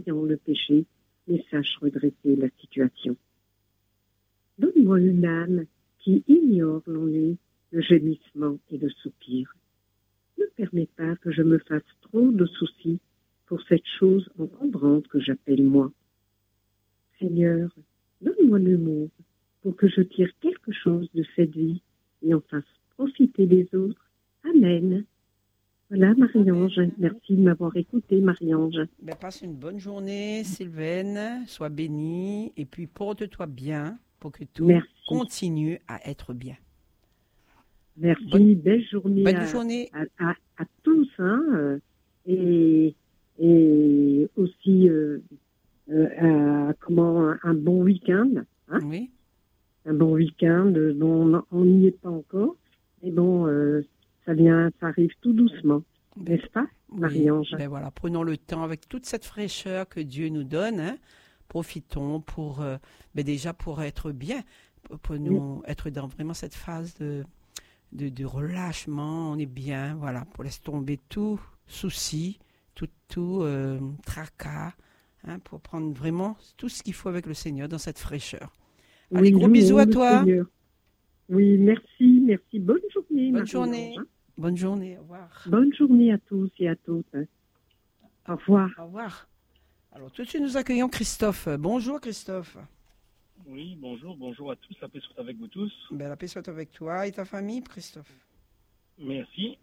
fuyant le péché, mais sache redresser la situation. Donne-moi une âme qui ignore l'ennui, le gémissement et le soupir. Ne permets pas que je me fasse trop de soucis pour cette chose encombrante que j'appelle moi. Seigneur, donne-moi l'humour pour que je tire quelque chose de cette vie et en fasse profiter les autres. Amen. Voilà, Marie-Ange. Merci de m'avoir écouté, Marie-Ange. Passe une bonne journée, Sylvaine. Sois bénie et puis porte-toi bien pour que tout continue à être bien. Merci. Belle journée, à tous. Et aussi un bon week-end. Hein? Oui. Un bon week-end. Bon, on n'y est pas encore. Mais bon, ça arrive tout doucement. N'est-ce pas, Marie-Ange? Voilà, prenons le temps avec toute cette fraîcheur que Dieu nous donne. Hein, profitons pour déjà pour être bien, pour nous être dans vraiment cette phase de relâchement. On est bien, voilà, pour laisser tomber tout souci, tout tracas, hein, pour prendre vraiment tout ce qu'il faut avec le Seigneur dans cette fraîcheur. Allez, gros bisous à toi. Seigneur. Oui, merci. Bonne journée. Bonne journée. Bonne journée, au revoir. Bonne journée à tous et à toutes. Au revoir. Au revoir. Alors, tout de suite, nous accueillons Christophe. Bonjour, Christophe. Oui, bonjour à tous. La paix soit avec vous tous. La paix soit avec toi et ta famille, Christophe. Merci.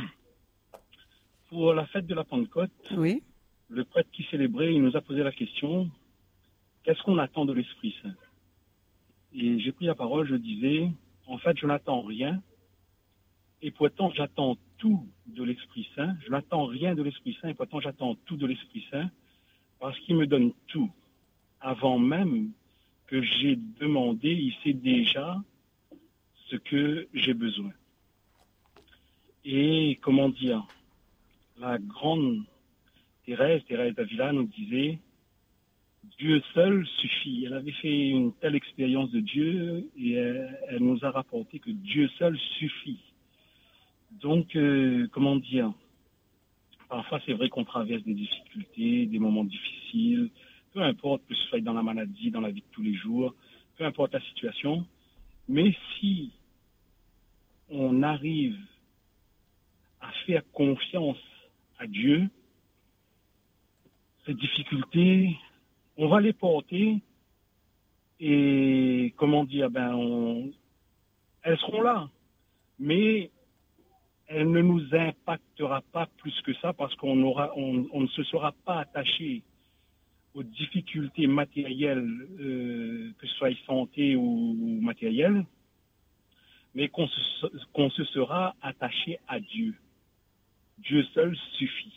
Pour la fête de la Pentecôte, oui. Le prêtre qui célébrait, il nous a posé la question, qu'est-ce qu'on attend de l'Esprit Saint? Et j'ai pris la parole, je disais, en fait, je n'attends rien. Et pourtant, j'attends tout de l'Esprit Saint. Je n'attends rien de l'Esprit Saint, et pourtant, j'attends tout de l'Esprit Saint, parce qu'il me donne tout. Avant même que j'ai demandé, il sait déjà ce que j'ai besoin. Et, comment dire, la grande Thérèse d'Avila nous disait, Dieu seul suffit. Elle avait fait une telle expérience de Dieu, et elle nous a rapporté que Dieu seul suffit. Donc, comment dire, parfois c'est vrai qu'on traverse des difficultés, des moments difficiles, peu importe que ce soit dans la maladie, dans la vie de tous les jours, peu importe la situation, mais si on arrive à faire confiance à Dieu, ces difficultés, on va les porter et, comment dire, elles seront là, mais elle ne nous impactera pas plus que ça parce qu'on ne se sera pas attaché aux difficultés matérielles, que ce soit santé ou matérielles, mais qu'on se sera attaché à Dieu. Dieu seul suffit.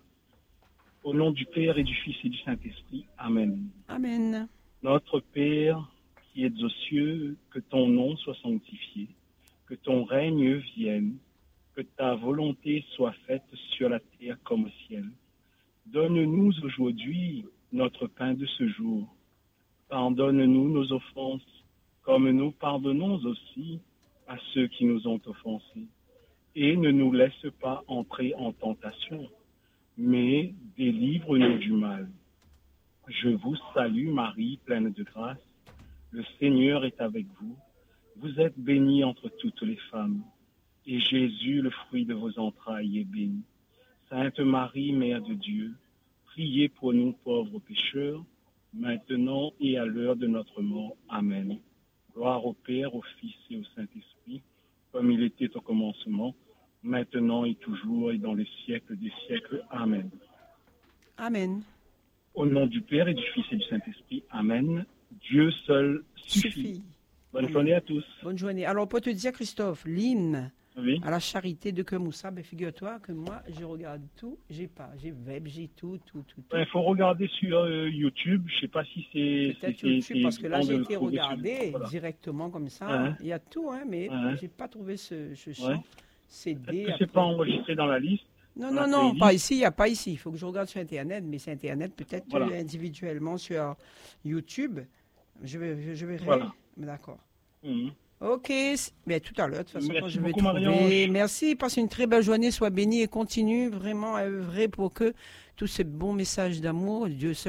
Au nom du Père et du Fils et du Saint-Esprit. Amen. Amen. Notre Père qui es aux cieux, que ton nom soit sanctifié, que ton règne vienne, que ta volonté soit faite sur la terre comme au ciel. Donne-nous aujourd'hui notre pain de ce jour. Pardonne-nous nos offenses, comme nous pardonnons aussi à ceux qui nous ont offensés. Et ne nous laisse pas entrer en tentation, mais délivre-nous du mal. Je vous salue Marie, pleine de grâce. Le Seigneur est avec vous. Vous êtes bénie entre toutes les femmes. Et Jésus, le fruit de vos entrailles, est béni. Sainte Marie, Mère de Dieu, priez pour nous pauvres pécheurs, maintenant et à l'heure de notre mort. Amen. Gloire au Père, au Fils et au Saint-Esprit, comme il était au commencement, maintenant et toujours et dans les siècles des siècles. Amen. Amen. Au nom du Père et du Fils et du Saint-Esprit. Amen. Dieu seul suffit. Bonne journée à tous. Bonne journée. Alors, on peut te dire, Christophe, l'hymne à la charité de Kemoussa, figure-toi que moi, je regarde tout, j'ai web, j'ai tout. Il faut regarder sur YouTube, je ne sais pas si c'est... Peut-être YouTube, parce que là, j'ai été regarder directement comme ça. Il y a tout, mais je n'ai pas trouvé ce chant. CD. Est-ce que c'est pas enregistré dans la liste? Non, pas ici, il n'y a pas ici. Il faut que je regarde sur Internet, mais c'est Internet, peut-être individuellement sur YouTube. Je verrai. Voilà. D'accord. Mm-hmm. Ok, mais tout à l'heure, de toute façon, quand je vais trouver. Marie-Ange. Merci, passe une très belle journée, sois béni et continue vraiment à œuvrer pour que tous ces bons messages d'amour, Dieu seul